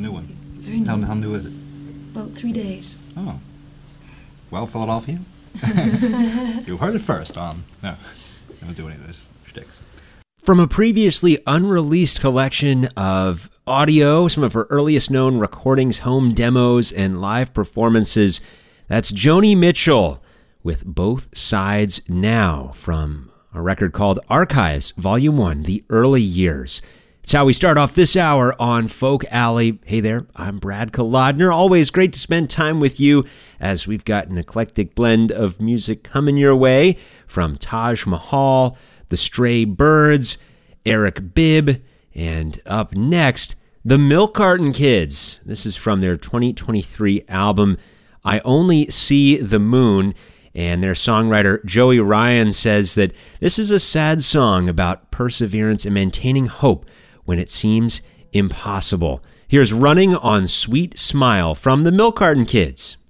new one. Very new. How new is it? About 3 days. Oh. Well, Philadelphia. You heard it first on... No, I don't do any of those shticks. From a previously unreleased collection of audio, some of her earliest known recordings, home demos, and live performances, that's Joni Mitchell with Both Sides Now from a record called Archives, Volume 1, The Early Years. It's how we start off this hour on Folk Alley. Hey there, I'm Brad Kolodner. Always great to spend time with you as we've got an eclectic blend of music coming your way from Taj Mahal, The Stray Birds, Eric Bibb, and up next, the Milk Carton Kids. This is from their 2023 album, I Only See the Moon, and their songwriter Joey Ryan says that this is a sad song about perseverance and maintaining hope when it seems impossible. Here's Running on Sweet Smile from the Milk Carton Kids.